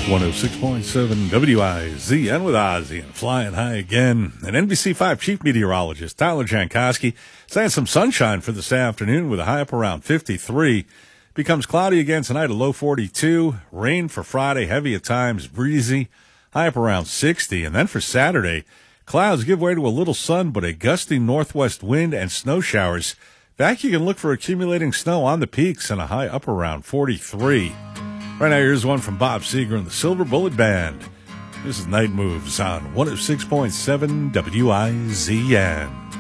106.7 WIZN with Ozzy and flying high again. And NBC5 chief meteorologist Tyler Jankowski saying some sunshine for this afternoon with a high up around 53. Becomes cloudy again tonight, a low 42. Rain for Friday, heavy at times, breezy, high up around 60. And then for Saturday, clouds give way to a little sun, but a gusty northwest wind and snow showers. In fact, you can look for accumulating snow on the peaks and a high up around 43. Right now, here's one from Bob Seger and the Silver Bullet Band. This is Night Moves on 106.7 WIZN.